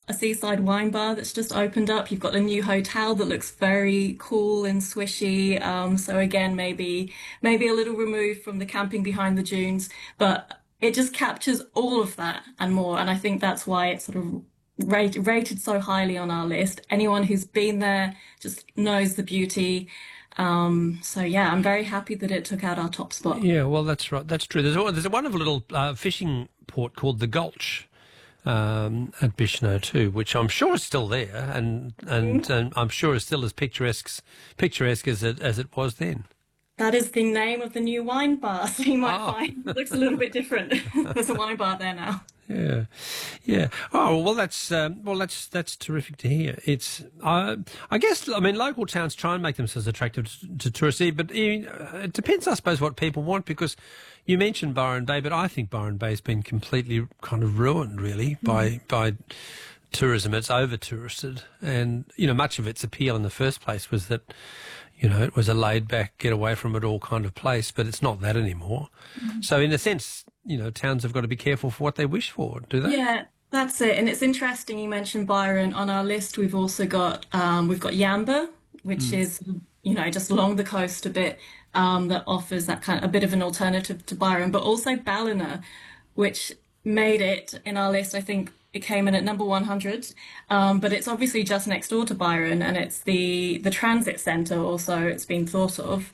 a seaside wine bar that's just opened up. You've got a new hotel that looks very cool and swishy. So again, maybe a little removed from the camping behind the dunes, but it just captures all of that and more. And I think that's why it's sort of rated so highly on our list. Anyone who's been there just knows the beauty. So yeah, I'm very happy that it took out our top spot. Yeah, well, that's right. That's true. There's a wonderful little fishing port called the Gulch at Bicheno too, which I'm sure is still there, and I'm sure is still as picturesque as it was then. That is the name of the new wine bar, so you might find it looks a little bit different. There's a wine bar there now. Yeah, yeah. Oh well, that's terrific to hear. It's I guess local towns try and make themselves attractive to tourists, but it depends, I suppose, what people want. Because you mentioned Byron Bay, but I think Byron Bay has been completely kind of ruined, really, by tourism. It's over touristed, and much of its appeal in the first place was that it was a laid back, get away from it all kind of place, but it's not that anymore. So in a sense, towns have got to be careful for what they wish for, do they? Yeah, that's it. And it's interesting you mentioned Byron. On our list, we've also got Yamba, which is just along the coast a bit, that offers that kind of a bit of an alternative to Byron, but also Ballina, which made it in our list. I think it came in at number 100, but it's obviously just next door to Byron, and it's the transit centre also it's been thought of.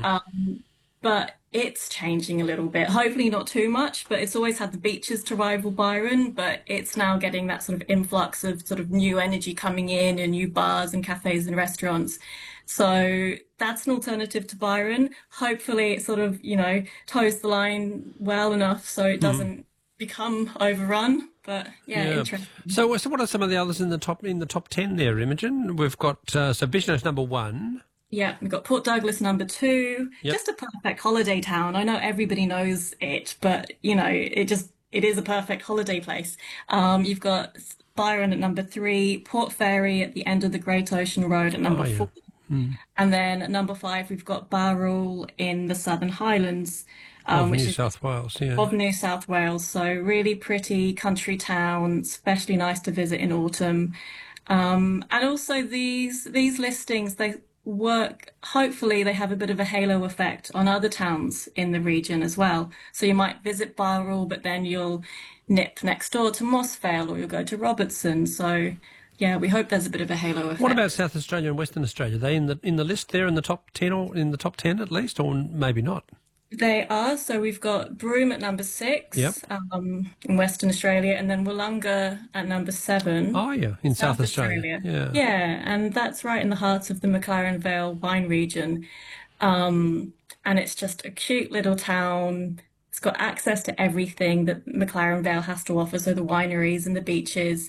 But it's changing a little bit, hopefully not too much, but it's always had the beaches to rival Byron, but it's now getting that sort of influx of sort of new energy coming in and new bars and cafes and restaurants. So that's an alternative to Byron. Hopefully it sort of, toes the line well enough so it doesn't become overrun. But yeah, interesting. So what are some of the others in the top 10 there, Imogen? We've got so Bicheno's number 1. Yeah, we've got Port Douglas number 2. Yep. Just a perfect holiday town. I know everybody knows it, but it is a perfect holiday place. You've got Byron at number 3, Port Fairy at the end of the Great Ocean Road at number 4. And then at number 5, we've got Bowral in the Southern Highlands. Of New South Wales, yeah. Of New South Wales. So really pretty country town, especially nice to visit in autumn. And also these listings, they work, hopefully they have a bit of a halo effect on other towns in the region as well. So you might visit Bowral, but then you'll nip next door to Mossvale or you'll go to Robertson. So yeah, we hope there's a bit of a halo effect. What about South Australia and Western Australia? Are they in the list there in the top 10 or in the top 10 at least, or maybe not? They are. So we've got Broome at number 6, Yep. In Western Australia, and then Wollonga at number 7. Oh, yeah, in South Australia. Yeah. Yeah, and that's right in the heart of the McLaren Vale wine region. And it's just a cute little town. It's got access to everything that McLaren Vale has to offer, so the wineries and the beaches.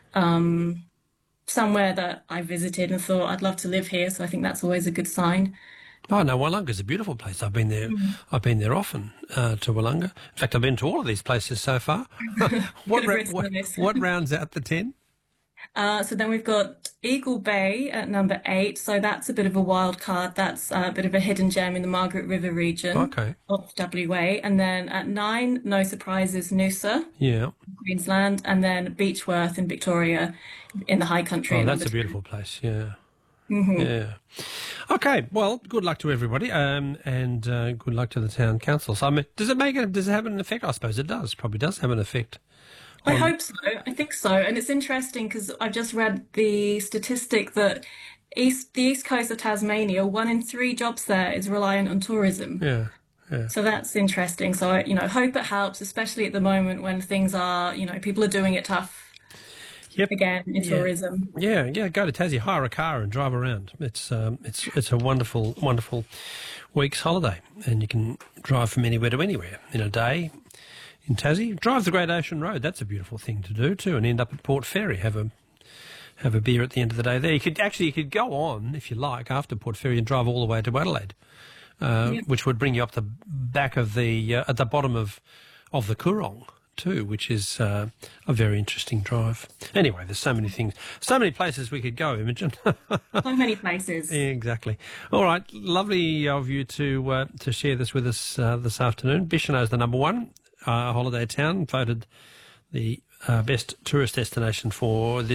Somewhere that I visited and thought I'd love to live here, so I think that's always a good sign. Oh no, Wollonga's a beautiful place. I've been there. I've been there often to Wollonga. In fact, I've been to all of these places so far. What rounds out the 10? So then we've got Eagle Bay at number 8. So that's a bit of a wild card. That's a bit of a hidden gem in the Margaret River region of WA. And then at 9, no surprises, Noosa, Queensland, and then Beechworth in Victoria in the high country. Oh, that's a beautiful place. Yeah. Yeah. Okay. Well, good luck to everybody, and good luck to the town council. So, I mean, does it have an effect? I suppose it does. Probably does have an effect. I hope so. I think so. And it's interesting because I've just read the statistic that the east coast of Tasmania, 1 in 3 jobs there is reliant on tourism. Yeah. Yeah. So that's interesting. So I hope it helps, especially at the moment when things are, people are doing it tough. Yep. Again, in tourism. Yeah. Go to Tassie, hire a car and drive around. It's a wonderful, wonderful week's holiday, and you can drive from anywhere to anywhere in a day. In Tassie, drive the Great Ocean Road. That's a beautiful thing to do too, and end up at Port Fairy. Have a beer at the end of the day there. You could go on if you like after Port Fairy and drive all the way to Adelaide, which would bring you up the back of the at the bottom of the Coorong too, which is a very interesting drive. Anyway, there's so many things, so many places we could go, Imogen. So many places. Yeah, exactly. All right, lovely of you to share this with us this afternoon. Bicheno is the number 1 holiday town, voted the best tourist destination for this